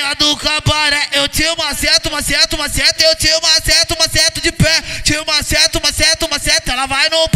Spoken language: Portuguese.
novinha do cabaré. Eu te maceto, maceto, maceto. Eu te maceto, maceto de pé. Te maceto.